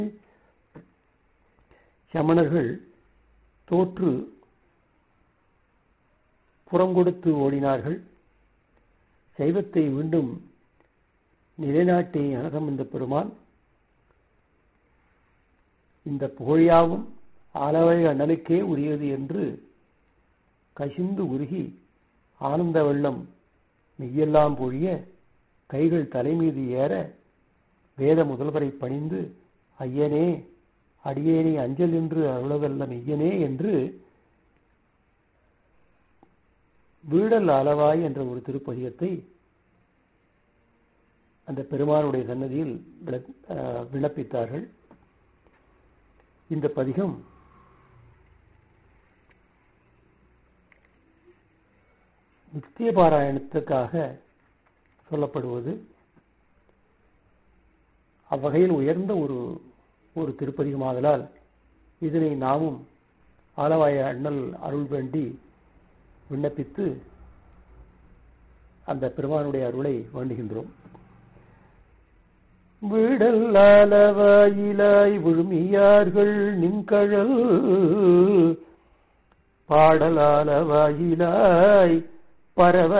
சமணர்கள் தோற்று புறங்கொடுத்து ஓடினார்கள். சைவத்தை மீண்டும் நிலைநாட்டிய ஞானசம்பந்த பெருமான் இந்த புகழியாவும் ஆலவாய் அண்ணலுக்கே உரியது என்று கசிந்து உருகி ஆனந்த வெள்ளம் மெய்யெல்லாம் பொழிய கைகள் தலைமீது ஏற வேத முதல்வரை பணிந்து ஐயனே அடியேனை அஞ்சல் என்று அருளவல்ல மெய்யனே என்று வீடல் ஆலவாய் என்ற ஒரு திருப்பதிகத்தை அந்த பெருமானுடைய சன்னதியில் விண்ணப்பித்தார்கள். இந்த பதிகம் நித்திய பாராயணத்துக்காக சொல்லப்படுவது. அவ்வகையில் உயர்ந்த ஒரு திருப்பதிகமாதலால் இதனை நாமும் ஆலவாய அண்ணல் அருள் வேண்டி விண்ணப்பித்து அந்த பெருமானுடைய அருளை வேண்டுகின்றோம். வீடல் ஆலவாயிலாய் விழுமியார்கள் நின்கழல் பாடல் ஆலவாயிலாய் பரவ